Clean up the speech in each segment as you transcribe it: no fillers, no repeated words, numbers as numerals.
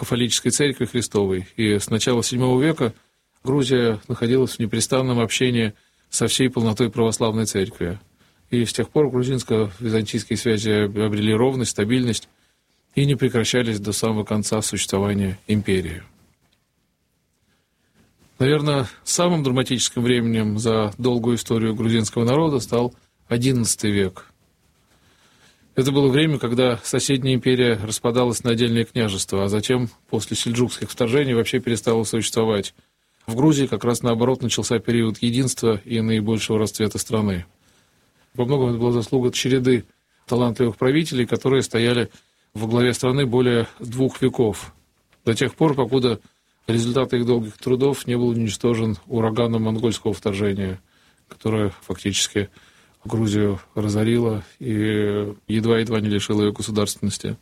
кафолической церкви Христовой. И с начала VII века Грузия находилась в непрестанном общении со всей полнотой православной церкви. И с тех пор грузинско-византийские связи обрели ровность, стабильность и не прекращались до самого конца существования империи. Наверное, самым драматическим временем за долгую историю грузинского народа стал XI век. Это было время, когда соседняя империя распадалась на отдельные княжества, а затем, после сельджукских вторжений, вообще перестала существовать. В Грузии как раз наоборот начался период единства и наибольшего расцвета страны. Во многом это была заслуга череды талантливых правителей, которые стояли во главе страны более 2 веков, до тех пор, покуда результат их долгих трудов не был уничтожен ураганом монгольского вторжения, которое фактически Грузию разорило и едва-едва не лишило ее государственности.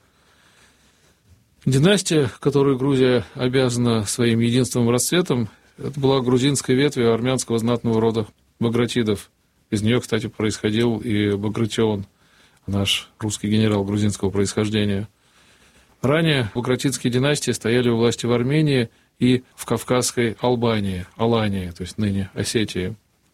Династия, которой Грузия обязана своим единством и расцветом, это была грузинская ветвь армянского знатного рода Багратидов. Из нее, кстати, происходил и Багратион, наш русский генерал грузинского происхождения. Ранее багратидские династии стояли у власти в Армении и в Кавказской Албании, Алании, то есть ныне Осетии.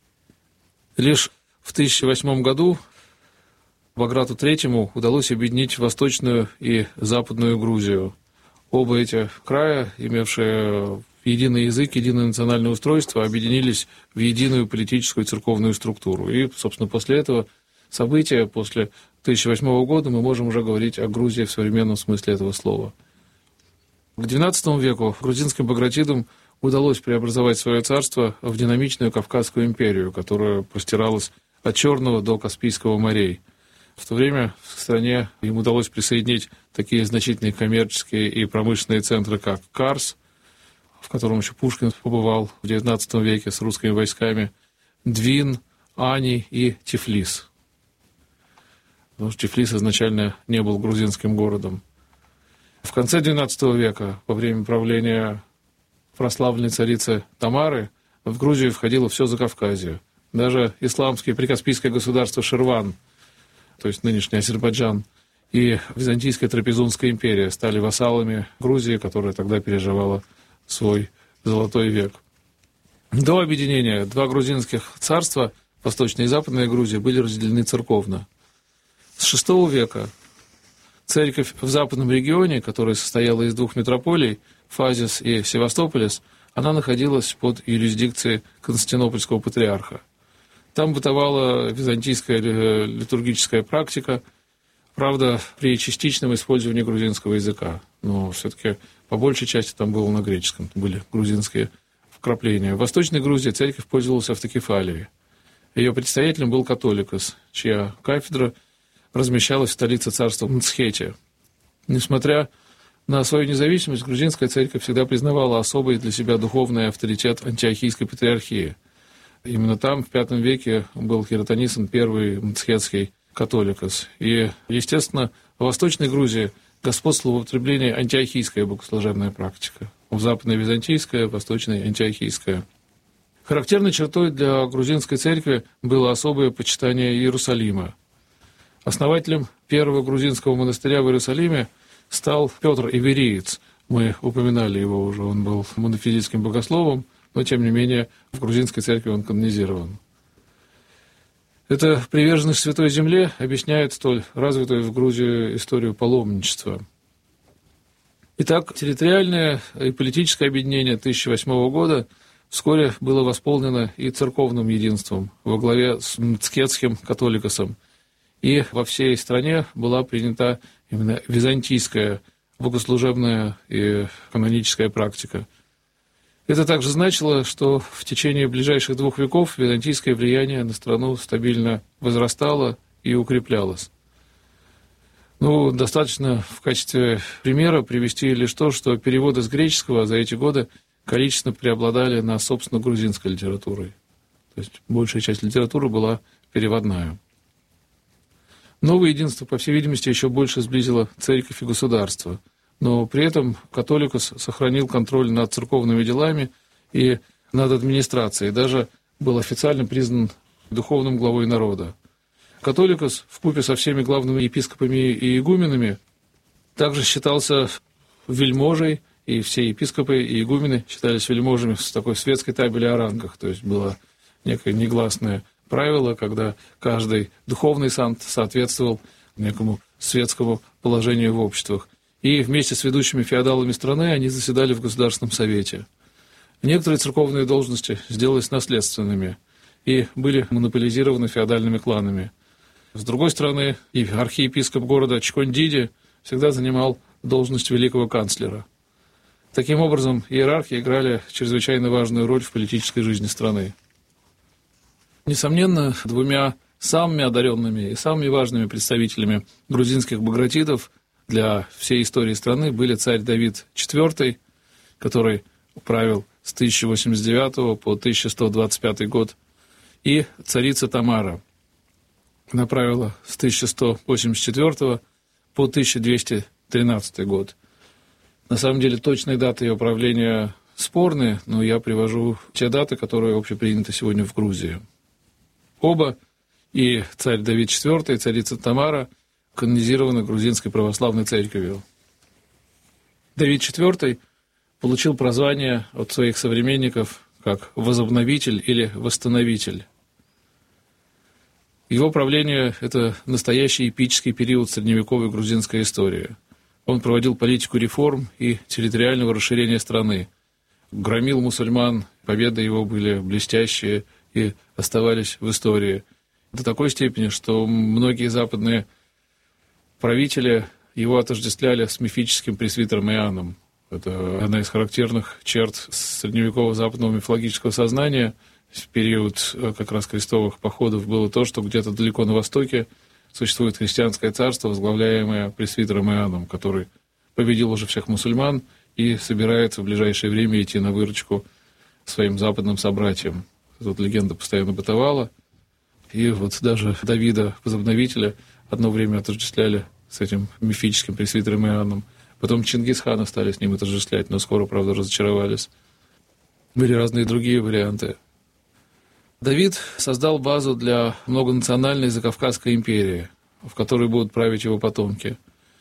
Лишь в 1008 году Баграту III удалось объединить Восточную и Западную Грузию. Оба эти края, имевшие единый язык, единое национальное устройство, объединились в единую политическую и церковную структуру. И, собственно, после этого события, после 1008 года, мы можем уже говорить о Грузии в современном смысле этого слова. К XII веку грузинским багратидам удалось преобразовать свое царство в динамичную Кавказскую империю, которая простиралась от Черного до Каспийского морей. В то время в стране им удалось присоединить такие значительные коммерческие и промышленные центры, как Карс, в котором еще Пушкин побывал в XIX веке с русскими войсками, Двин, Ани и Тифлис. Потому что Тифлис изначально не был грузинским городом. В конце XII века, во время правления прославленной царицы Тамары, в Грузию входило все Закавказье. Даже исламское прикаспийское государство Ширван, то есть нынешний Азербайджан, и Византийская Трапезунская империя стали вассалами Грузии, которая тогда переживала свой золотой век. До объединения 2 грузинских царства, Восточная и Западная Грузия, были разделены церковно. С VI века церковь в западном регионе, которая состояла из 2 метрополий, Фазис и Севастополис, она находилась под юрисдикцией Константинопольского патриарха. Там бытовала византийская литургическая практика, правда, при частичном использовании грузинского языка. Но все-таки по большей части там было на греческом, были грузинские вкрапления. В Восточной Грузии церковь пользовалась автокефалией. Ее предстоятелем был католикос, чья кафедра размещалась в столице царства Мцхете. Несмотря на свою независимость, грузинская церковь всегда признавала особый для себя духовный авторитет антиохийской патриархии. Именно там, в V веке, был Хиротонисон I мцхетский католикос. И, естественно, в Восточной Грузии господствовала в употреблении антиохийская богослужебная практика. В Западной византийская, в Восточной антиохийская. Характерной чертой для грузинской церкви было особое почитание Иерусалима. Основателем первого грузинского монастыря в Иерусалиме стал Петр Ивериец. Мы упоминали его уже, он был монофизитским богословом, но, тем не менее, в грузинской церкви он канонизирован. Эта приверженность Святой Земле объясняет столь развитую в Грузии историю паломничества. Итак, территориальное и политическое объединение 1008 года вскоре было восполнено и церковным единством во главе с мцхетским католикосом. И во всей стране была принята именно византийская богослужебная и каноническая практика. Это также значило, что в течение ближайших 2 веков византийское влияние на страну стабильно возрастало и укреплялось. Достаточно в качестве примера привести лишь то, что переводы с греческого за эти годы количественно преобладали над, собственно, грузинской литературой. То есть большая часть литературы была переводная. Новое единство, по всей видимости, еще больше сблизило церковь и государство. Но при этом католикос сохранил контроль над церковными делами и над администрацией, даже был официально признан духовным главой народа. Католикос вкупе со всеми главными епископами и игуменами также считался вельможей, и все епископы и игумены считались вельможами в такой светской табели о рангах. То есть было некое негласное правило, когда каждый духовный сан соответствовал некому светскому положению в обществах. И вместе с ведущими феодалами страны они заседали в Государственном совете. Некоторые церковные должности сделались наследственными и были монополизированы феодальными кланами. С другой стороны, и архиепископ города Чхондиди всегда занимал должность великого канцлера. Таким образом, иерархи играли чрезвычайно важную роль в политической жизни страны. Несомненно, двумя самыми одаренными и самыми важными представителями грузинских багратидов для всей истории страны были царь Давид IV, который правил с 1089 по 1125 год, и царица Тамара. Она правила с 1184 по 1213 год. На самом деле, точные даты ее правления спорные, но я привожу те даты, которые общеприняты сегодня в Грузии. Оба, и царь Давид IV, и царица Тамара, канонизированы грузинской православной церковью. Давид IV получил прозвание от своих современников как возобновитель или восстановитель. Его правление – это настоящий эпический период средневековой грузинской истории. Он проводил политику реформ и территориального расширения страны, громил мусульман, победы его были блестящие и оставались в истории. До такой степени, что многие западные правители его отождествляли с мифическим пресвитером Иоанном. Это одна из характерных черт средневекового западного мифологического сознания. В период как раз крестовых походов было то, что где-то далеко на востоке существует христианское царство, возглавляемое пресвитером Иоанном, который победил уже всех мусульман и собирается в ближайшее время идти на выручку своим западным собратьям. Тут легенда постоянно бытовала. И вот даже Давида Возобновителя одно время отождествляли с этим мифическим пресвитером Иоанном. Потом Чингисхана стали с ним отождествлять, но скоро, правда, разочаровались. Были разные другие варианты. Давид создал базу для многонациональной Закавказской империи, в которой будут править его потомки.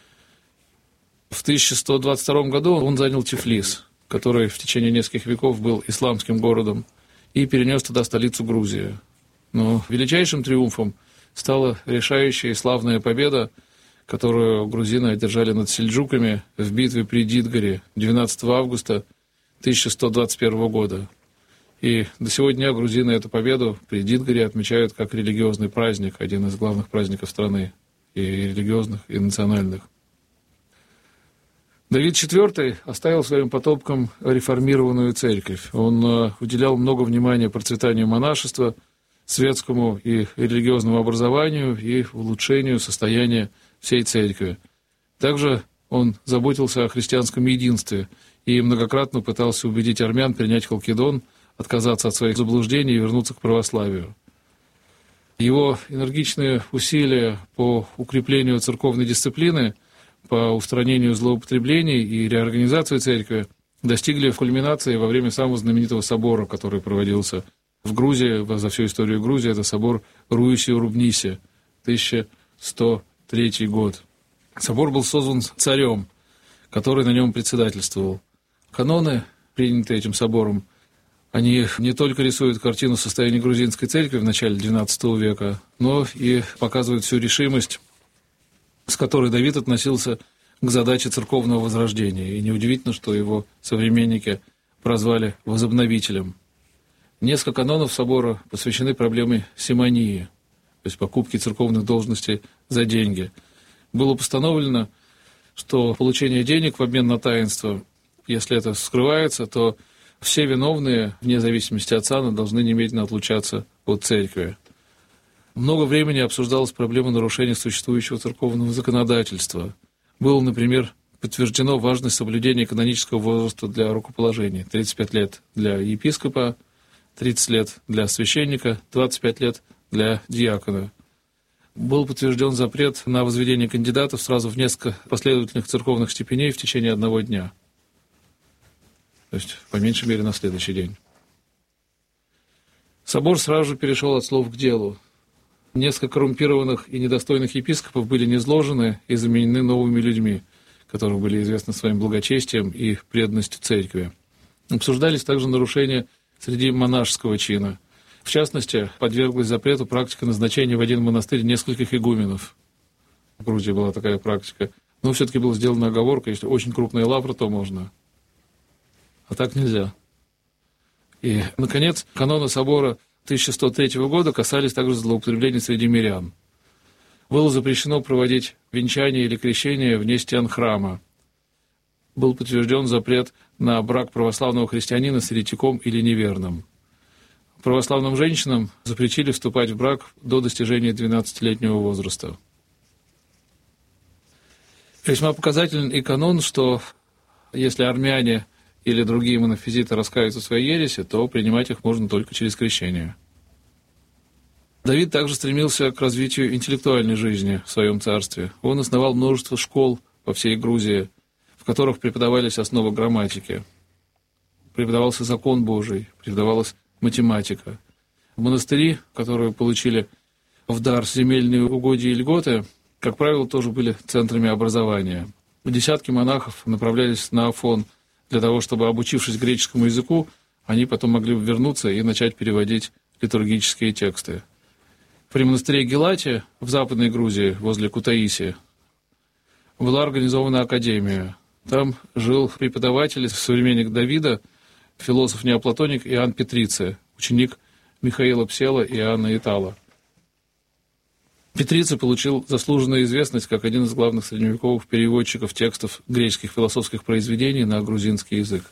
В 1122 году он занял Тифлис, который в течение нескольких веков был исламским городом, и перенес туда столицу Грузии. Но величайшим триумфом стала решающая и славная победа, которую грузины одержали над сельджуками в битве при Дидгаре 12 августа 1121 года. И до сего дня грузины эту победу при Дидгаре отмечают как религиозный праздник, один из главных праздников страны, и религиозных, и национальных. Давид IV оставил своим потомкам реформированную церковь. Он уделял много внимания процветанию монашества, светскому и религиозному образованию и улучшению состояния всей церкви. Также он заботился о христианском единстве и многократно пытался убедить армян принять халкидон, отказаться от своих заблуждений и вернуться к православию. Его энергичные усилия по укреплению церковной дисциплины, по устранению злоупотреблений и реорганизации церкви достигли кульминации во время самого знаменитого собора, который проводился в Грузии, за всю историю Грузии. Это собор Руиси-Рубниси, 1103 год. Собор был создан царем, который на нем председательствовал. Каноны, принятые этим собором, они не только рисуют картину состояния грузинской церкви в начале XII века, но и показывают всю решимость, с которой Давид относился к задаче церковного возрождения. И неудивительно, что его современники прозвали возобновителем. Несколько канонов собора посвящены проблеме симонии, то есть покупки церковных должностей за деньги. Было постановлено, что получение денег в обмен на таинство, если это скрывается, то все виновные, вне зависимости от сана, должны немедленно отлучаться от церкви. Много времени обсуждалась проблема нарушения существующего церковного законодательства. Было, например, подтверждено важность соблюдения канонического возраста для рукоположения. 35 лет для епископа, 30 лет для священника, 25 лет для диакона. Был подтвержден запрет на возведение кандидатов сразу в несколько последовательных церковных степеней в течение одного дня. То есть, по меньшей мере, на следующий день. Собор сразу же перешел от слов к делу. Несколько коррумпированных и недостойных епископов были низложены и заменены новыми людьми, которые были известны своим благочестием и преданностью церкви. Обсуждались также нарушения среди монашеского чина. В частности, подверглась запрету практика назначения в один монастырь нескольких игуменов. В Грузии была такая практика. Но все-таки была сделана оговорка, если очень крупная лавра, то можно. А так нельзя. И, наконец, каноны собора 1103 года касались также злоупотреблений среди мирян. Было запрещено проводить венчание или крещение вне стен храма. Был подтвержден запрет на брак православного христианина с еретиком или неверным. Православным женщинам запретили вступать в брак до достижения 12-летнего возраста. Весьма показателен и канон, что если армяне или другие монофизиты раскаются в своей ереси, то принимать их можно только через крещение. Давид также стремился к развитию интеллектуальной жизни в своем царстве. Он основал множество школ по всей Грузии, в которых преподавались основы грамматики. Преподавался закон Божий, преподавалась математика. Монастыри, которые получили в дар земельные угодья и льготы, как правило, тоже были центрами образования. Десятки монахов направлялись на Афон для того, чтобы, обучившись греческому языку, они потом могли вернуться и начать переводить литургические тексты. При монастыре Гелате в Западной Грузии, возле Кутаиси, была организована академия. Там жил преподаватель, современник Давида, философ-неоплатоник Иоанн Петриций, ученик Михаила Псела и Иоанна Итала. Петриций получил заслуженную известность как один из главных средневековых переводчиков текстов греческих философских произведений на грузинский язык.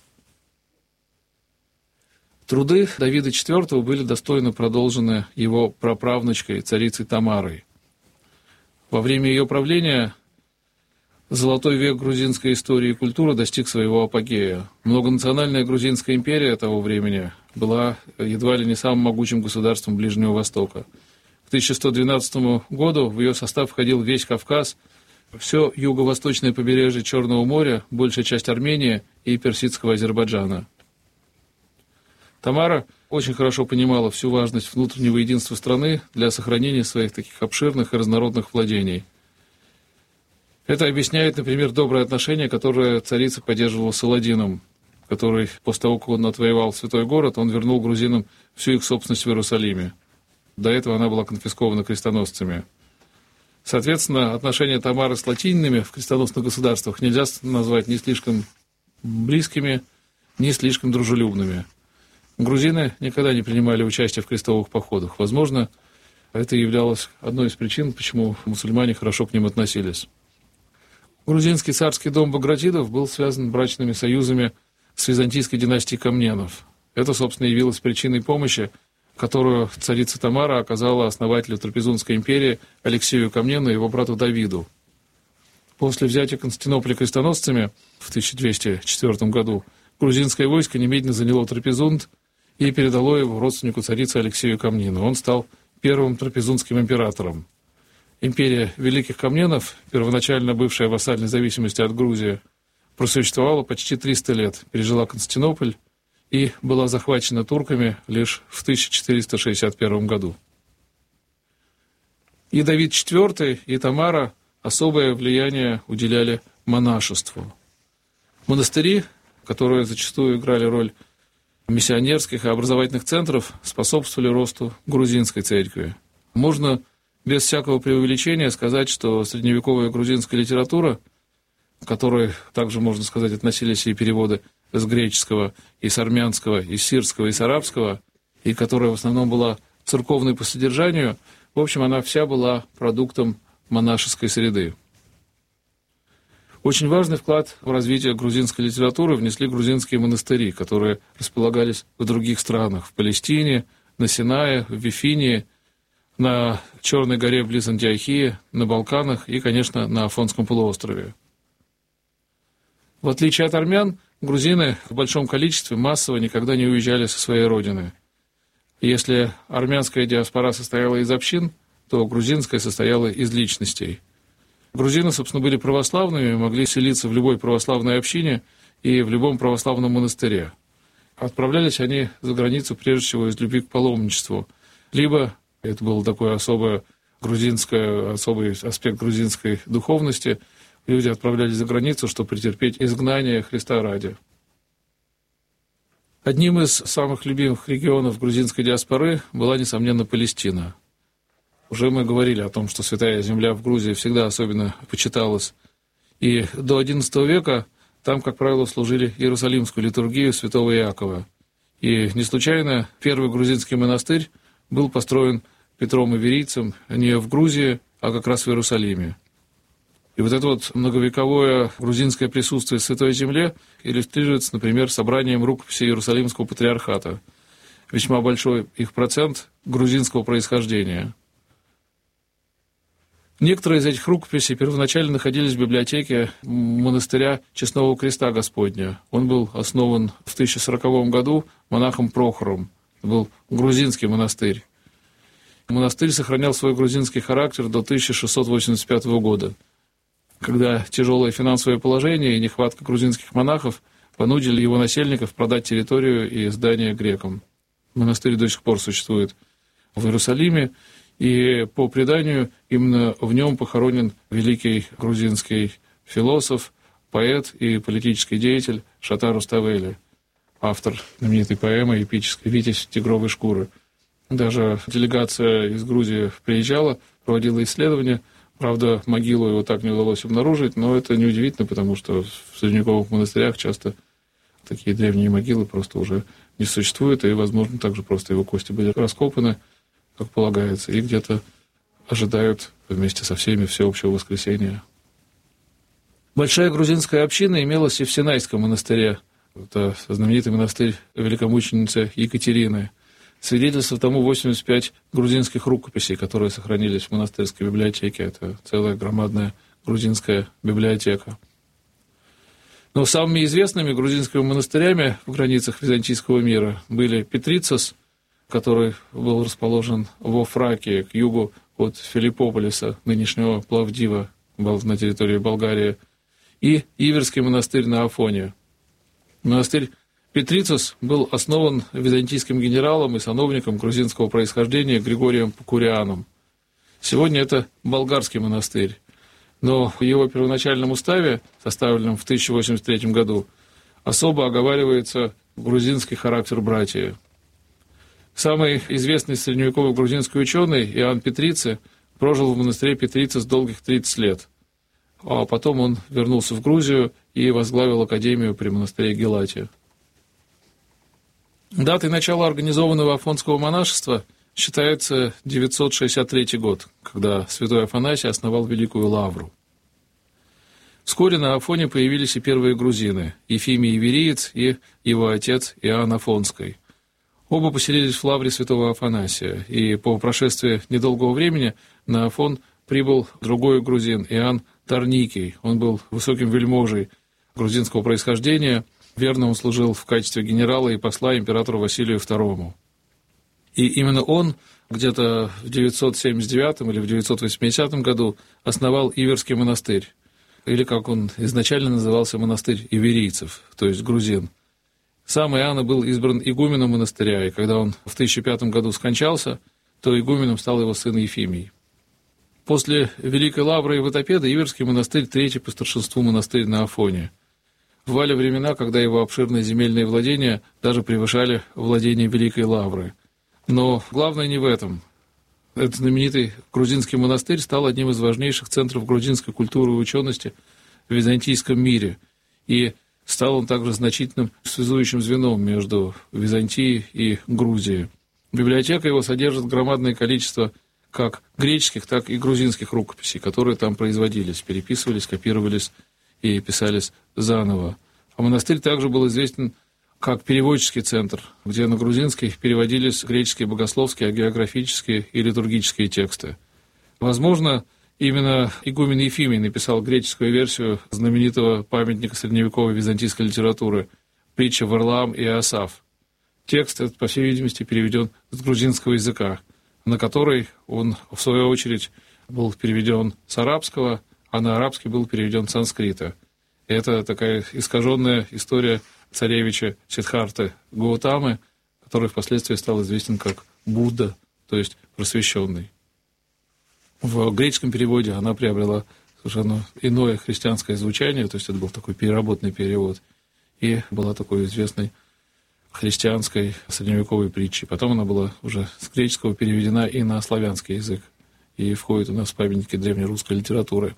Труды Давида IV были достойно продолжены его праправнучкой, царицей Тамарой. Во время ее правления золотой век грузинской истории и культуры достиг своего апогея. Многонациональная грузинская империя того времени была едва ли не самым могучим государством Ближнего Востока. К 1112 году в ее состав входил весь Кавказ, все юго-восточное побережье Черного моря, большая часть Армении и персидского Азербайджана. Тамара очень хорошо понимала всю важность внутреннего единства страны для сохранения своих таких обширных и разнородных владений. Это объясняет, например, доброе отношение, которое царица поддерживала с Аладдином, который после того, как он отвоевал святой город, он вернул грузинам всю их собственность в Иерусалиме. До этого она была конфискована крестоносцами. Соответственно, отношения Тамары с латининами в крестоносных государствах нельзя назвать ни слишком близкими, ни слишком дружелюбными. Грузины никогда не принимали участие в крестовых походах. Возможно, это являлось одной из причин, почему мусульмане хорошо к ним относились. Грузинский царский дом Багратидов был связан брачными союзами с византийской династией Комненов. Это, собственно, явилось причиной помощи, которую царица Тамара оказала основателю Трапезунской империи Алексею Комнену и его брату Давиду. После взятия Константинополя крестоносцами в 1204 году грузинское войско немедленно заняло Трапезунд и передало его родственнику царицы Алексею Комнену. Он стал первым трапезундским императором. Империя Великих Комненов, первоначально бывшая в вассальной зависимости от Грузии, просуществовала почти 300 лет, пережила Константинополь и была захвачена турками лишь в 1461 году. И Давид IV, и Тамара особое влияние уделяли монашеству. Монастыри, которые зачастую играли роль миссионерских и образовательных центров, способствовали росту грузинской церкви. Можно без всякого преувеличения сказать, что средневековая грузинская литература, к которой также, можно сказать, относились и переводы с греческого, и с армянского, и с сирского, и с арабского, и которая в основном была церковной по содержанию, в общем, она вся была продуктом монашеской среды. Очень важный вклад в развитие грузинской литературы внесли грузинские монастыри, которые располагались в других странах, в Палестине, на Синае, в Вифинии, на Черной горе близ Антиохии, на Балканах и, конечно, на Афонском полуострове. В отличие от армян, грузины в большом количестве массово никогда не уезжали со своей родины. Если армянская диаспора состояла из общин, то грузинская состояла из личностей. Грузины, собственно, были православными, могли селиться в любой православной общине и в любом православном монастыре. Отправлялись они за границу прежде всего из любви к паломничеству. Либо, это был такой особый аспект грузинской духовности, люди отправлялись за границу, чтобы претерпеть изгнание Христа ради. Одним из самых любимых регионов грузинской диаспоры была, несомненно, Палестина. Уже мы говорили о том, что Святая Земля в Грузии всегда особенно почиталась. И до XI века там, как правило, служили Иерусалимскую литургию святого Иакова. И не случайно первый грузинский монастырь был построен Петром Иверийцем не в Грузии, а как раз в Иерусалиме. И вот это вот многовековое грузинское присутствие в Святой Земле иллюстрируется, например, собранием рукописей Иерусалимского патриархата. Весьма большой их процент грузинского происхождения. Некоторые из этих рукописей первоначально находились в библиотеке монастыря Честного Креста Господня. Он был основан в 1040 году монахом Прохором. Это был грузинский монастырь. Монастырь сохранял свой грузинский характер до 1685 года, когда тяжелое финансовое положение и нехватка грузинских монахов понудили его насельников продать территорию и здания грекам. Монастырь до сих пор существует в Иерусалиме, и по преданию именно в нем похоронен великий грузинский философ, поэт и политический деятель Шата Руставели, автор знаменитой поэмы эпической «Витязь тигровой шкуры». Даже делегация из Грузии приезжала, проводила исследования. Правда, могилу его так не удалось обнаружить, но это неудивительно, потому что в средневековых монастырях часто такие древние могилы просто уже не существуют, и, возможно, также просто его кости были раскопаны, как полагается, и где-то ожидают вместе со всеми всеобщего воскресения. Большая грузинская община имелась и в Синайском монастыре. Это знаменитый монастырь великомученицы Екатерины. Свидетельство тому 85 грузинских рукописей, которые сохранились в монастырской библиотеке. Это целая громадная грузинская библиотека. Но самыми известными грузинскими монастырями в границах византийского мира были Петрицос, который был расположен во Фракии, к югу от Филиппополиса, нынешнего Пловдива, на территории Болгарии, и Иверский монастырь на Афоне. Монастырь Петрицос был основан византийским генералом и сановником грузинского происхождения Григорием Покурианом. Сегодня это болгарский монастырь, но в его первоначальном уставе, составленном в 1083 году, особо оговаривается грузинский характер братии. Самый известный средневековый грузинский ученый Иоанн Петрицы прожил в монастыре Петрицос долгих 30 лет, а потом он вернулся в Грузию и возглавил академию при монастыре Гелатия. Датой начала организованного афонского монашества считается 963 год, когда святой Афанасий основал Великую Лавру. Вскоре на Афоне появились и первые грузины – Ефимий Ивериец и его отец Иоанн Афонский. Оба поселились в лавре святого Афанасия, и по прошествии недолгого времени на Афон прибыл другой грузин Иоанн Тарникий. Он был высоким вельможей грузинского происхождения, верно он служил в качестве генерала и посла императору Василию II. И именно он где-то в 979 или в 980 году основал Иверский монастырь, или, как он изначально назывался, монастырь иверийцев, то есть грузин. Сам Иоанн был избран игуменом монастыря, и когда он в 1005 году скончался, то игуменом стал его сын Ефимий. После Великой Лавры и Ватопеда Иверский монастырь третий по старшинству монастырь на Афоне. Бывали времена, когда его обширные земельные владения даже превышали владения Великой Лавры. Но главное не в этом. Этот знаменитый грузинский монастырь стал одним из важнейших центров грузинской культуры и учености в византийском мире, и стал он также значительным связующим звеном между Византией и Грузией. Библиотека его содержит громадное количество как греческих, так и грузинских рукописей, которые там производились, переписывались, копировались и писались заново. А монастырь также был известен как переводческий центр, где на грузинский переводились греческие богословские, географические и литургические тексты. Возможно, именно игумен Ефимий написал греческую версию знаменитого памятника средневековой византийской литературы «Притча Варлаам и Иосаф». Текст этот, по всей видимости, переведен с грузинского языка, на который он, в свою очередь, был переведен с арабского, а на арабский был переведен с санскрита. И это такая искаженная история царевича Сиддхарты Гаутамы, который впоследствии стал известен как Будда, то есть просвещенный. В греческом переводе она приобрела совершенно иное христианское звучание, то есть это был такой переработанный перевод, и была такой известной христианской средневековой притчей. Потом она была уже с греческого переведена и на славянский язык, и входит у нас в памятники древнерусской литературы.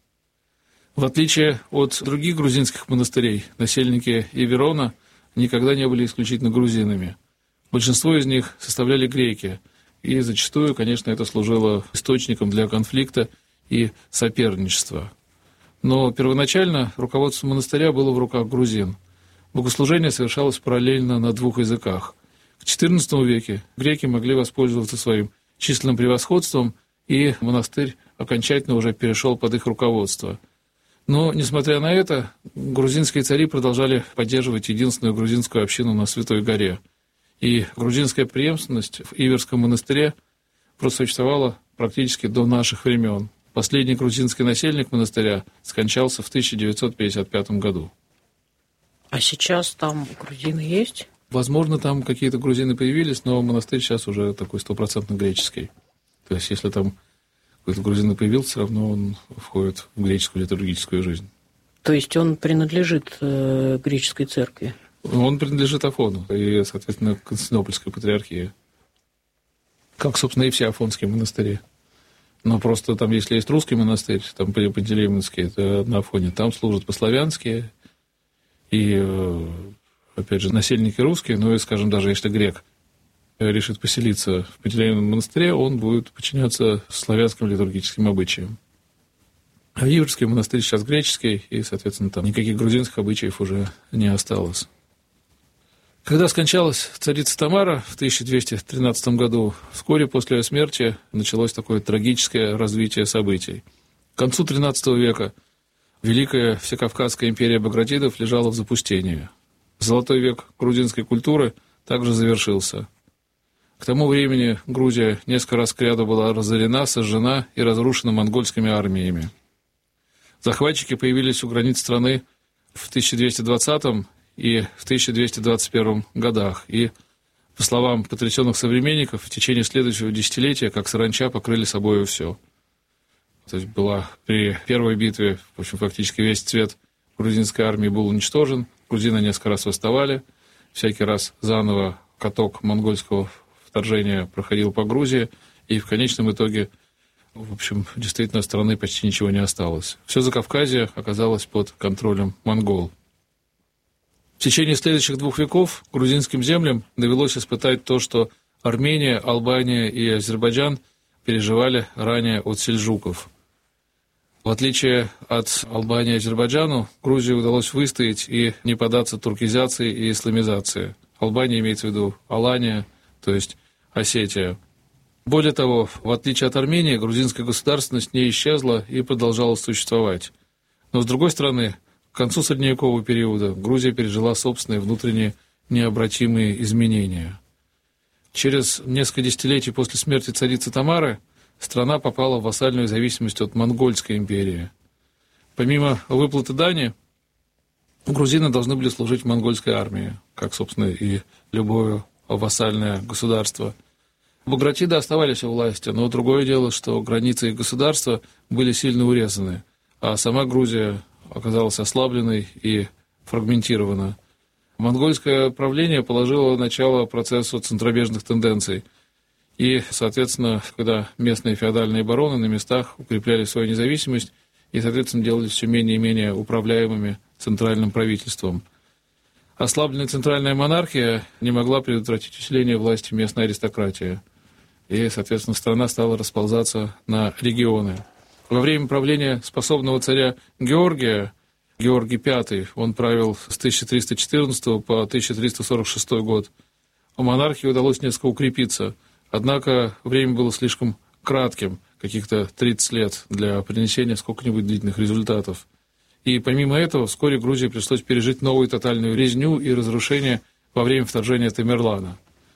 В отличие от других грузинских монастырей, насельники Иверона никогда не были исключительно грузинами. Большинство из них составляли греки, и зачастую, конечно, это служило источником для конфликта и соперничества. Но первоначально руководство монастыря было в руках грузин. Богослужение совершалось параллельно на двух языках. В XIV веке греки могли воспользоваться своим численным превосходством, и монастырь окончательно уже перешел под их руководство. Но, несмотря на это, грузинские цари продолжали поддерживать единственную грузинскую общину на Святой горе. И грузинская преемственность в Иверском монастыре просуществовала практически до наших времен. Последний грузинский насельник монастыря скончался в 1955 году. А сейчас там грузины есть? Возможно, там какие-то грузины появились, но монастырь сейчас уже такой 100% греческий. То есть, если там какой-то грузин появился, все равно он входит в греческую литургическую жизнь. То есть он принадлежит греческой церкви? Он принадлежит Афону и, соответственно, Константинопольской патриархии. Как, собственно, и все афонские монастыри. Но просто там, если есть русский монастырь, там Пантелеймоновский, это на Афоне, там служат по-славянски, и, опять же, насельники русские, ну и, скажем, даже если грек решит поселиться в Пантелеймоновом монастыре, он будет подчиняться славянским литургическим обычаям. А Иверский монастырь сейчас греческий, и, соответственно, там никаких грузинских обычаев уже не осталось. Когда скончалась царица Тамара в 1213 году, вскоре после ее смерти началось такое трагическое развитие событий. К концу XIII века Великая Всекавказская империя Багратидов лежала в запустении. Золотой век грузинской культуры также завершился. К тому времени Грузия несколько раз кряду была разорена, сожжена и разрушена монгольскими армиями. Захватчики появились у границ страны в 1220 и в 1221 годах, и, по словам потрясенных современников, в течение следующего десятилетия, как саранча, покрыли собою все. То есть была при первой битве, в общем, фактически весь цвет грузинской армии был уничтожен, грузины несколько раз восставали, всякий раз заново каток монгольского вторжения проходил по Грузии, и в конечном итоге, в общем, действительно, от страны почти ничего не осталось. Все Закавказье оказалось под контролем монгол. В течение следующих 2 веков грузинским землям довелось испытать то, что Армения, Албания и Азербайджан переживали ранее от сельджуков. В отличие от Албании и Азербайджану, Грузии удалось выстоять и не поддаться туркизации и исламизации. Албания имеется в виду Алания, то есть Осетия. Более того, в отличие от Армении, грузинская государственность не исчезла и продолжала существовать. Но, с другой стороны, к концу средневекового периода Грузия пережила собственные внутренние необратимые изменения. Через несколько десятилетий после смерти царицы Тамары страна попала в вассальную зависимость от Монгольской империи. Помимо выплаты дани, грузины должны были служить в монгольской армии, как, собственно, и любое вассальное государство. Багратиды оставались у власти, но другое дело, что границы их государства были сильно урезаны, а сама Грузия оказалась ослабленной и фрагментирована. Монгольское правление положило начало процессу центробежных тенденций. И, соответственно, когда местные феодальные бароны на местах укрепляли свою независимость и, соответственно, делались все менее и менее управляемыми центральным правительством. Ослабленная центральная монархия не могла предотвратить усиление власти местной аристократии. И, соответственно, страна стала расползаться на регионы. Во время правления способного царя Георгия, Георгий V, он правил с 1314 по 1346 год, монархии удалось несколько укрепиться. Однако время было слишком кратким, каких-то 30 лет, для принесения сколько-нибудь длительных результатов. И помимо этого, вскоре Грузии пришлось пережить новую тотальную резню и разрушение во время вторжения Тамерлана,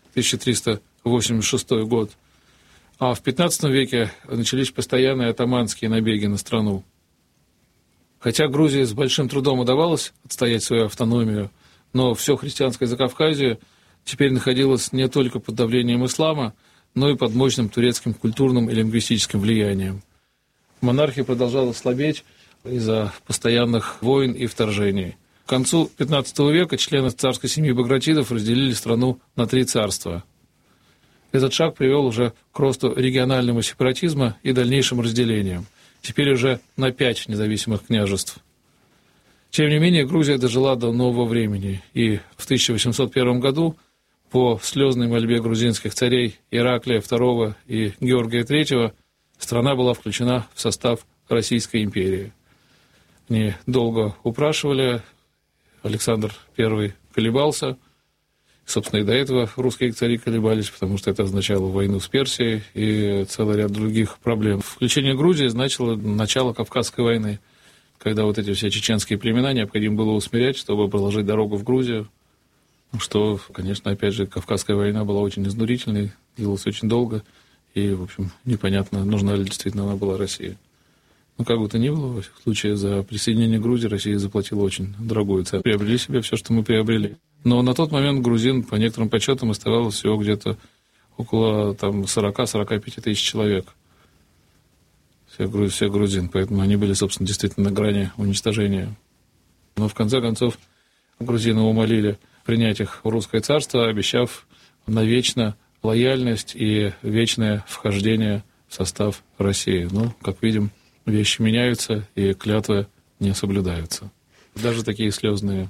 1386 год. А в XV веке начались постоянные атаманские набеги на страну. Хотя Грузии с большим трудом удавалось отстоять свою автономию, но все христианское Закавказье теперь находилось не только под давлением ислама, но и под мощным турецким культурным и лингвистическим влиянием. Монархия продолжала слабеть из-за постоянных войн и вторжений. К концу XV века члены царской семьи Багратидов разделили страну на 3 царства. Этот шаг привел уже к росту регионального сепаратизма и дальнейшим разделениям. Теперь уже на 5 независимых княжеств. Тем не менее, Грузия дожила до нового времени, и в 1801 году по слезной мольбе грузинских царей Ираклия II и Георгия III страна была включена в состав Российской империи. Они долго упрашивали, Александр I колебался, собственно, и до этого русские цари колебались, потому что это означало войну с Персией и целый ряд других проблем. Включение Грузии значило начало Кавказской войны, когда вот эти все чеченские племена необходимо было усмирять, чтобы проложить дорогу в Грузию, что, конечно, опять же, Кавказская война была очень изнурительной, длилась очень долго, и, в общем, непонятно, нужна ли действительно она была России. Но как бы то ни было, во всяком случае, за присоединение Грузии Россия заплатила очень дорогую цену. Приобрели себе все, что мы приобрели. Но на тот момент грузин, по некоторым подсчетам, оставалось всего где-то около 40-45 тысяч человек. Всех грузин. Поэтому они были, собственно, действительно на грани уничтожения. Но, в конце концов, грузины умолили принять их в русское царство, обещав навечно лояльность и вечное вхождение в состав России. Но, как видим, вещи меняются, и клятвы не соблюдаются. Даже такие слезные.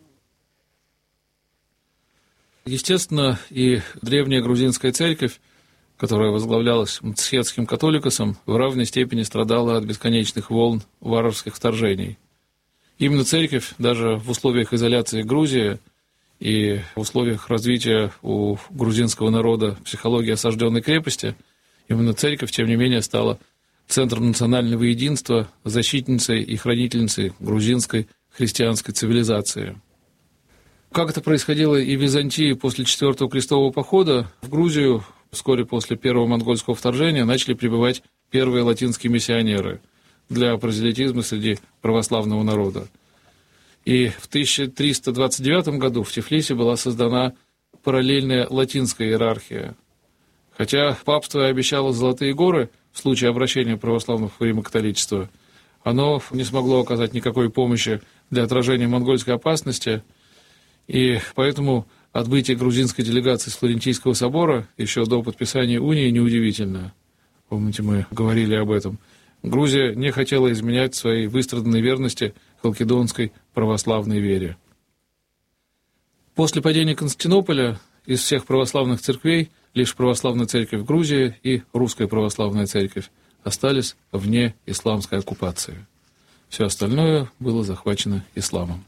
Естественно, и древняя грузинская церковь, которая возглавлялась мцхетским католикосом, в равной степени страдала от бесконечных волн варварских вторжений. Именно церковь, даже в условиях изоляции Грузии и в условиях развития у грузинского народа психологии осажденной крепости, именно церковь, тем не менее, стала центром национального единства, защитницей и хранительницей грузинской христианской цивилизации. Как это происходило и в Византии после Четвертого крестового похода, в Грузию вскоре после первого монгольского вторжения начали прибывать первые латинские миссионеры для прозелитизма среди православного народа. И в 1329 году в Тифлисе была создана параллельная латинская иерархия. Хотя папство обещало золотые горы в случае обращения православных в римо-католичество, оно не смогло оказать никакой помощи для отражения монгольской опасности, и поэтому отбытие грузинской делегации с Флорентийского собора еще до подписания унии неудивительно. Помните, мы говорили об этом. Грузия не хотела изменять своей выстраданной верности халкидонской православной вере. После падения Константинополя из всех православных церквей лишь православная церковь Грузии и русская православная церковь остались вне исламской оккупации. Все остальное было захвачено исламом.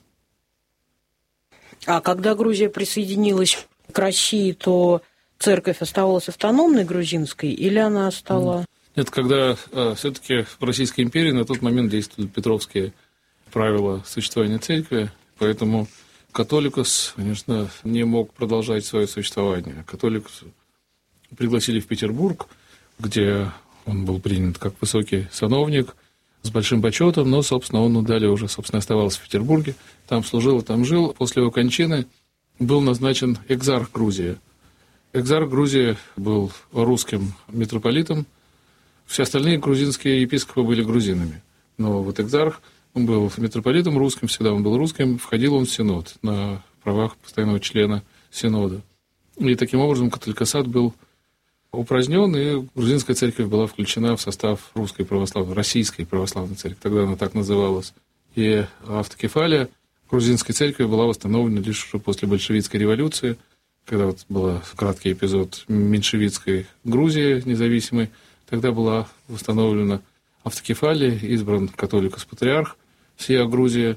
А когда Грузия присоединилась к России, то церковь оставалась автономной грузинской или она стала... Нет, когда все-таки в Российской империи на тот момент действовали петровские правила существования церкви, поэтому католикос, конечно, не мог продолжать свое существование. Католикос пригласили в Петербург, где он был принят как высокий сановник с большим почетом, но, собственно, он далее уже, оставался в Петербурге, там служил, там жил. После его кончины был назначен экзарх Грузии. Экзарх Грузии был русским митрополитом, все остальные грузинские епископы были грузинами. Но вот экзарх, он был митрополитом русским, всегда он был русским, входил он в синод на правах постоянного члена синода. И таким образом католикосат был упразднен, и грузинская церковь была включена в состав русской православной, российской православной церкви, тогда она так называлась. И автокефалия грузинской церкви была восстановлена лишь уже после большевистской революции, когда вот был краткий эпизод меньшевистской Грузии независимой, тогда была восстановлена автокефалия, избран католикос-патриарх всей Грузии.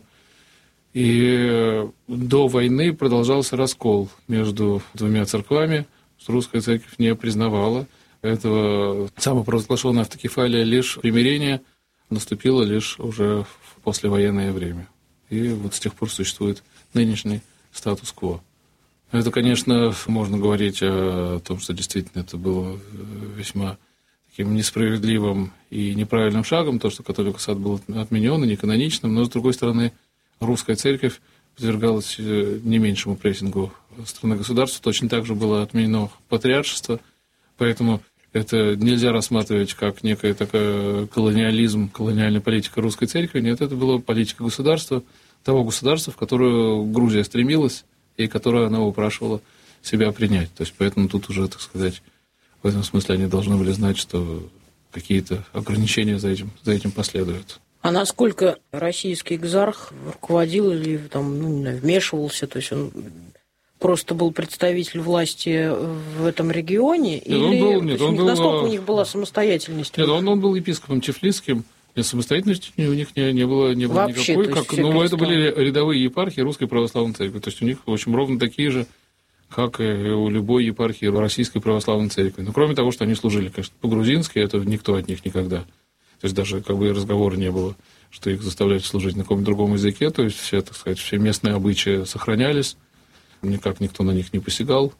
И до войны продолжался раскол между двумя церквами, что русская церковь не признавала этого. Самопровозглашенная автокефалия, лишь примирение наступило лишь уже в послевоенное время. И вот с тех пор существует нынешний статус-кво. Это, конечно, можно говорить о том, что действительно это было весьма таким несправедливым и неправильным шагом, то, что католикосат был отменен и неканоничным, но, с другой стороны, русская церковь подвергалась не меньшему прессингу страны-государства. Точно так же было отменено патриаршество, поэтому это нельзя рассматривать как некая такая колониализм, колониальная политика русской церкви. Нет, это была политика государства, того государства, в которое Грузия стремилась и которое она упрашивала себя принять. То есть, поэтому тут уже, так сказать, в этом смысле они должны были знать, что какие-то ограничения за этим последуют. А насколько российский экзарх руководил или там, вмешивался, то есть он просто был представитель власти в этом регионе? Насколько у них была самостоятельность? Нет, он был епископом Тифлисским, и самостоятельности у них не было вообще, никакой. Это были рядовые епархии Русской Православной Церкви. То есть у них, в общем, ровно такие же, как и у любой епархии Российской Православной Церкви. Но кроме того, что они служили, конечно, по-грузински, это никто от них никогда. То есть даже и разговора не было, что их заставляют служить на каком-то другом языке. То есть все, так сказать, все местные обычаи сохранялись. Никак никто на них не посягал.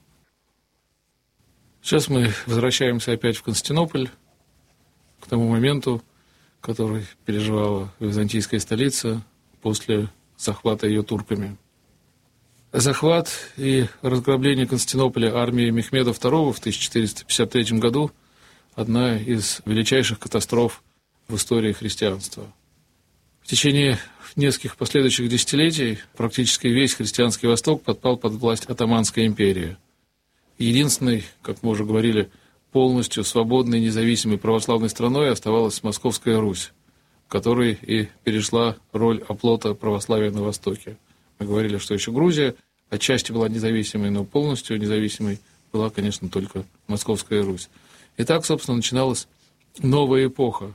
Сейчас мы возвращаемся опять в Константинополь, к тому моменту, который переживала византийская столица после захвата ее турками. Захват и разграбление Константинополя армией Мехмеда II в 1453 году – одна из величайших катастроф в истории христианства. В течение нескольких последующих десятилетий практически весь христианский Восток подпал под власть Оттоманской империи. Единственной, как мы уже говорили, полностью свободной независимой православной страной оставалась Московская Русь, в которой и перешла роль оплота православия на Востоке. Мы говорили, что еще Грузия отчасти была независимой, но полностью независимой была, конечно, только Московская Русь. И так, собственно, начиналась новая эпоха.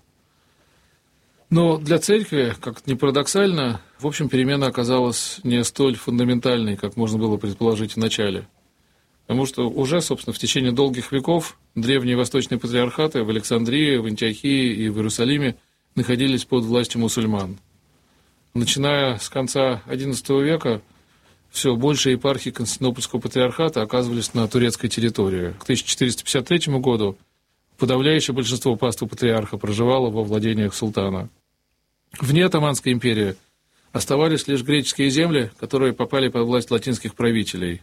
Но для церкви, как ни парадоксально, в общем, перемена оказалась не столь фундаментальной, как можно было предположить в начале. Потому что уже, собственно, в течение долгих веков древние восточные патриархаты в Александрии, в Антиохии и в Иерусалиме находились под властью мусульман. Начиная с конца XI века, все больше епархий Константинопольского патриархата оказывались на турецкой территории. К 1453 году подавляющее большинство паствы патриарха проживало во владениях султана. Вне Оттоманской империи оставались лишь греческие земли, которые попали под власть латинских правителей.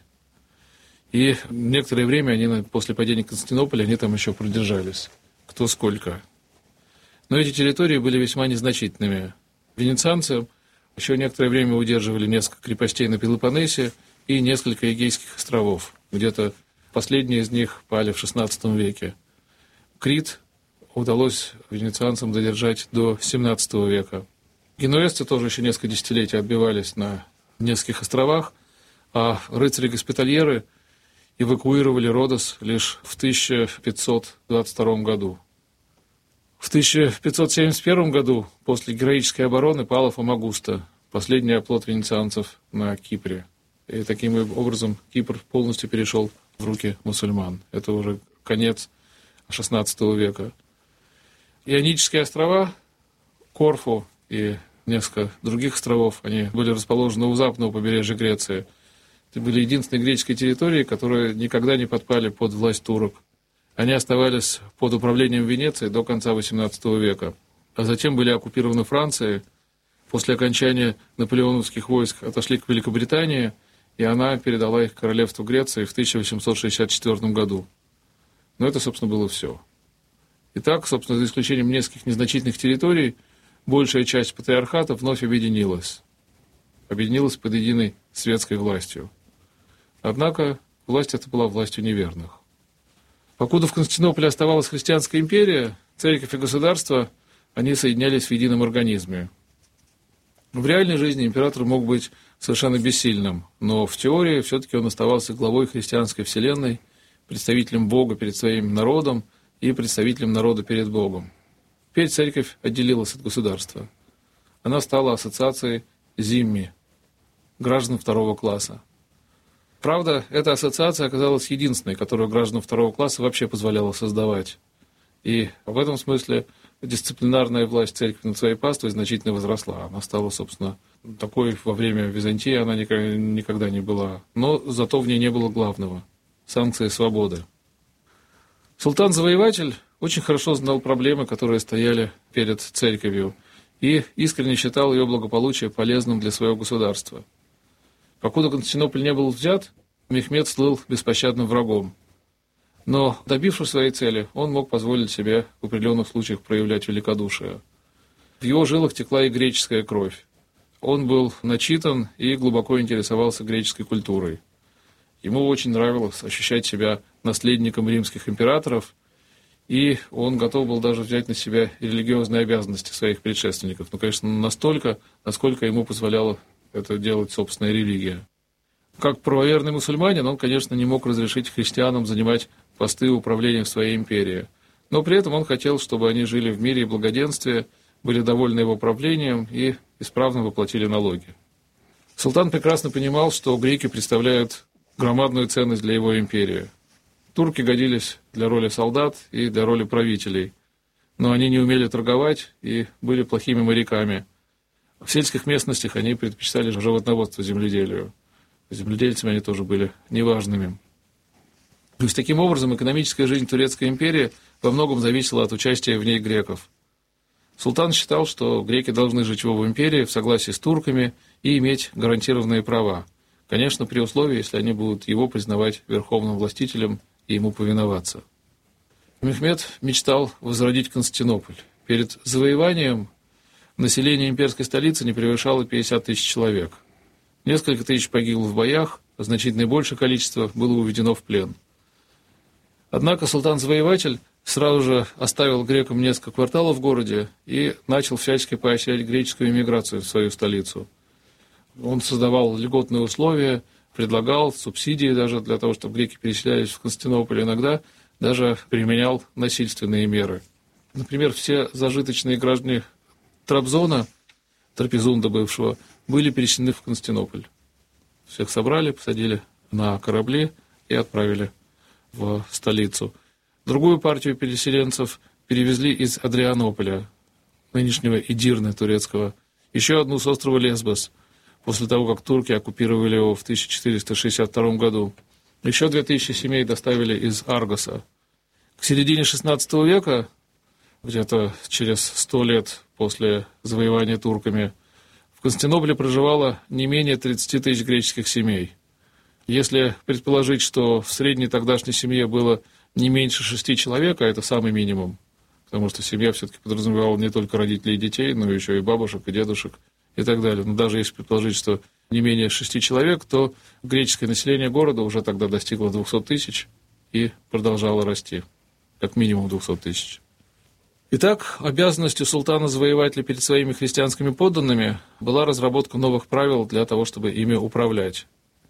И некоторое время они, после падения Константинополя, они там еще продержались. Кто сколько. Но эти территории были весьма незначительными. Венецианцы еще некоторое время удерживали несколько крепостей на Пелопоннесе и несколько Эгейских островов. Где-то последние из них пали в XVI веке. Крит удалось венецианцам задержать до XVII века. Генуэзцы тоже еще несколько десятилетий отбивались на нескольких островах, а рыцари-госпитальеры эвакуировали Родос лишь в 1522 году. В 1571 году после героической обороны пала Фомагуста, последний оплот венецианцев на Кипре. И таким образом Кипр полностью перешел в руки мусульман. Это уже конец XVI века. Ионические острова, Корфу и несколько других островов, они были расположены у западного побережья Греции. Это были единственные греческие территории, которые никогда не подпали под власть турок. Они оставались под управлением Венеции до конца XVIII века, а затем были оккупированы Францией. После окончания наполеоновских войск отошли к Великобритании, и она передала их королевству Греции в 1864 году. Но это, собственно, было все. Итак, собственно, за исключением нескольких незначительных территорий, большая часть патриархата вновь объединилась. Объединилась под единой светской властью. Однако власть эта была властью неверных. Покуда в Константинополе оставалась христианская империя, церковь и государство, они соединялись в едином организме. В реальной жизни император мог быть совершенно бессильным, но в теории все-таки он оставался главой христианской вселенной, представителем Бога перед своим народом и представителем народа перед Богом. Теперь церковь отделилась от государства. Она стала ассоциацией зимми, граждан второго класса. Правда, эта ассоциация оказалась единственной, которую гражданам второго класса вообще позволяла создавать. И в этом смысле дисциплинарная власть церкви над своей паствой значительно возросла. Она стала, собственно, такой во время Византии она никогда не была. Но зато в ней не было главного – санкции свободы. Султан-завоеватель очень хорошо знал проблемы, которые стояли перед церковью, и искренне считал ее благополучие полезным для своего государства. Покуда Константинополь не был взят, Мехмед слыл беспощадным врагом. Но, добившись своей цели, он мог позволить себе в определенных случаях проявлять великодушие. В его жилах текла и греческая кровь. Он был начитан и глубоко интересовался греческой культурой. Ему очень нравилось ощущать себя наследником римских императоров, и он готов был даже взять на себя религиозные обязанности своих предшественников. Ну, конечно, настолько, насколько ему позволяла это делать собственная религия. Как правоверный мусульманин, он, конечно, не мог разрешить христианам занимать посты управления в своей империи. Но при этом он хотел, чтобы они жили в мире и благоденствии, были довольны его правлением и исправно воплотили налоги. Султан прекрасно понимал, что греки представляют громадную ценность для его империи. Турки годились для роли солдат и для роли правителей, но они не умели торговать и были плохими моряками. В сельских местностях они предпочитали животноводство земледелию. Земледельцами они тоже были неважными. То есть, таким образом, экономическая жизнь Турецкой империи во многом зависела от участия в ней греков. Султан считал, что греки должны жить в его империи в согласии с турками и иметь гарантированные права. Конечно, при условии, если они будут его признавать верховным властителем и ему повиноваться. Мехмед мечтал возродить Константинополь. Перед завоеванием население имперской столицы не превышало 50 тысяч человек. Несколько тысяч погибло в боях, а значительно большее количество было уведено в плен. Однако султан-завоеватель сразу же оставил грекам несколько кварталов в городе и начал всячески поощрять греческую эмиграцию в свою столицу. Он создавал льготные условия, предлагал субсидии даже для того, чтобы греки переселялись в Константинополь, иногда даже применял насильственные меры. Например, все зажиточные граждане Трабзона, Трапезунда бывшего, были переселены в Константинополь. Всех собрали, посадили на корабли и отправили в столицу. Другую партию переселенцев перевезли из Адрианополя, нынешнего Эдирны турецкого, еще одну с острова Лесбос, после того, как турки оккупировали его в 1462 году. Еще 2000 семей доставили из Аргоса. К середине XVI века, где-то через 100 лет после завоевания турками, в Константинополе проживало не менее 30 тысяч греческих семей. Если предположить, что в средней тогдашней семье было не меньше 6 человек, а это самый минимум, потому что семья все-таки подразумевала не только родителей и детей, но еще и бабушек, и дедушек, и так далее. Но даже если предположить, что не менее 6 человек, то греческое население города уже тогда достигло 200 тысяч и продолжало расти, как минимум 200 тысяч. Итак, обязанностью султана-завоевателя перед своими христианскими подданными была разработка новых правил для того, чтобы ими управлять.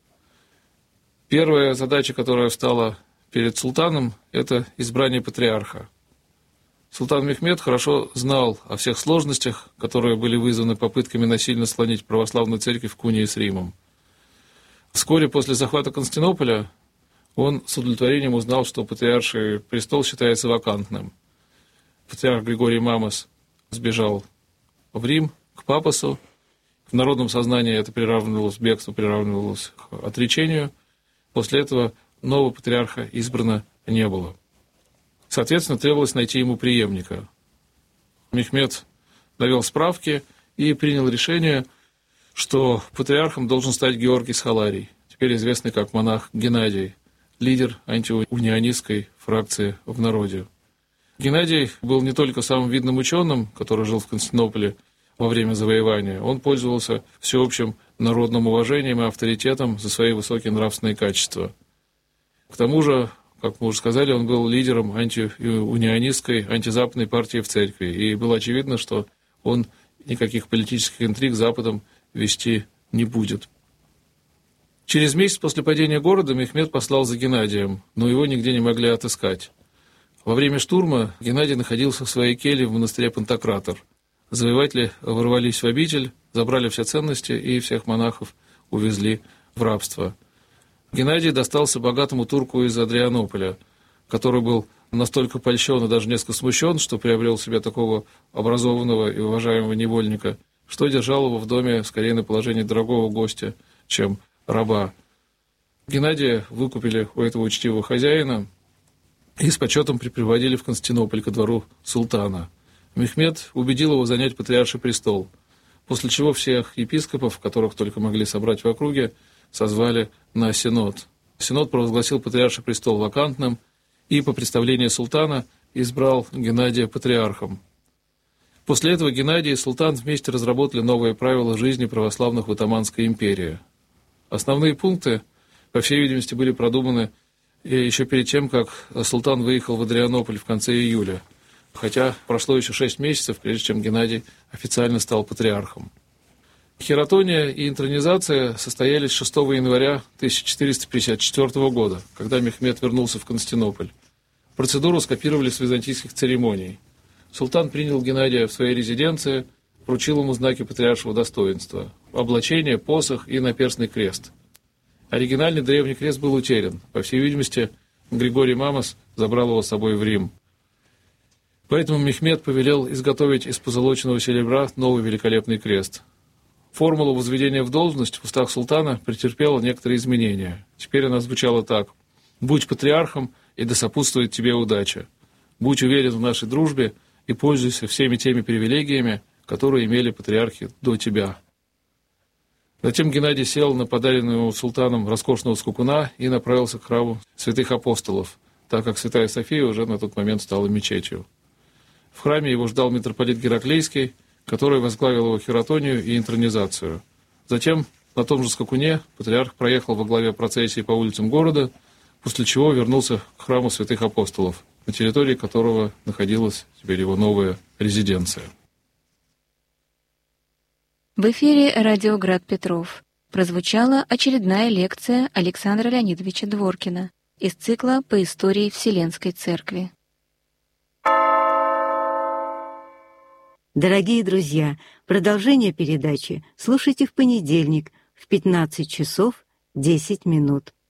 Первая задача, которая встала перед султаном, это избрание патриарха. Султан Мехмед хорошо знал о всех сложностях, которые были вызваны попытками насильно склонить православную церковь в унии с Римом. Вскоре после захвата Константинополя он с удовлетворением узнал, что патриарший престол считается вакантным. Патриарх Григорий Мамос сбежал в Рим к папасу. В народном сознании это приравнивалось, бегство приравнивалось к отречению. После этого нового патриарха избрано не было. Соответственно, требовалось найти ему преемника. Мехмед навел справки и принял решение, что патриархом должен стать Георгий Схаларий, теперь известный как монах Геннадий, лидер антиунионистской фракции в народе. Геннадий был не только самым видным ученым, который жил в Константинополе во время завоевания, он пользовался всеобщим народным уважением и авторитетом за свои высокие нравственные качества. К тому же, как мы уже сказали, он был лидером антиунионистской, антизападной партии в церкви, и было очевидно, что он никаких политических интриг с Западом вести не будет. Через месяц после падения города Мехмед послал за Геннадием, но его нигде не могли отыскать. Во время штурма Геннадий находился в своей келье в монастыре Пантократор. Завоеватели ворвались в обитель, забрали все ценности и всех монахов увезли в рабство. Геннадий достался богатому турку из Адрианополя, который был настолько польщен и даже несколько смущен, что приобрел себе такого образованного и уважаемого невольника, что держал его в доме скорее на положении дорогого гостя, чем раба. Геннадия выкупили у этого учтивого хозяина и с почетом припроводили в Константинополь ко двору султана. Мехмед убедил его занять патриарший престол, после чего всех епископов, которых только могли собрать в округе, созвали на синод. Синод провозгласил патриарший престол вакантным и по представлению султана избрал Геннадия патриархом. После этого Геннадий и султан вместе разработали новые правила жизни православных в Отtomанской империи. Основные пункты, по всей видимости, были продуманы еще перед тем, как султан выехал в Адрианополь в конце июля, хотя прошло еще 6 месяцев, прежде чем Геннадий официально стал патриархом. Хератония и интронизация состоялись 6 января 1454 года, когда Мехмед вернулся в Константинополь. Процедуру скопировали с византийских церемоний. Султан принял Геннадия в своей резиденции, вручил ему знаки патриаршего достоинства – облачение, посох и наперстный крест. Оригинальный древний крест был утерян. По всей видимости, Григорий Мамос забрал его с собой в Рим. Поэтому Мехмед повелел изготовить из позолоченного серебра новый великолепный крест. Формула возведения в должность в устах султана претерпела некоторые изменения. Теперь она звучала так: «Будь патриархом, и да сопутствует тебе удача. Будь уверен в нашей дружбе и пользуйся всеми теми привилегиями, которые имели патриархи до тебя». Затем Геннадий сел на подаренного ему султаном роскошного скакуна и направился к храму святых апостолов, так как Святая София уже на тот момент стала мечетью. В храме его ждал митрополит Гераклейский, который возглавил его хератонию и интронизацию. Затем на том же скакуне патриарх проехал во главе процессии по улицам города, после чего вернулся к храму святых апостолов, на территории которого находилась теперь его новая резиденция. В эфире радио «Град Петров» прозвучала очередная лекция Александра Леонидовича Дворкина из цикла по истории Вселенской Церкви. Дорогие друзья, продолжение передачи слушайте в понедельник в 15 часов 10 минут.